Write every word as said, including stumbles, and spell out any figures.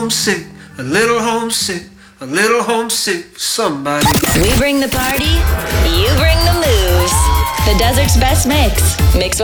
homesick, a little homesick, a little homesick for somebody. We bring the party, you bring the moves. The Desert's best mix. Mix